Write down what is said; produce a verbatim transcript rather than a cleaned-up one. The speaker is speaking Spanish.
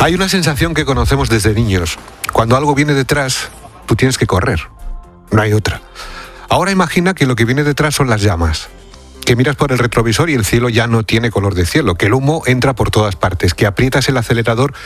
Hay una sensación que conocemos desde niños. Cuando algo viene detrás, tú tienes que correr. No hay otra. Ahora imagina que lo que viene detrás son las llamas. Que miras por el retrovisor y el cielo ya no tiene color de cielo, que el humo entra por todas partes, que aprietas el acelerador